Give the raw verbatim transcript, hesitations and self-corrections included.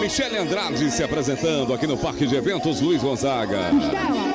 Michele Andrade se apresentando aqui no Parque de Eventos Luiz Gonzaga.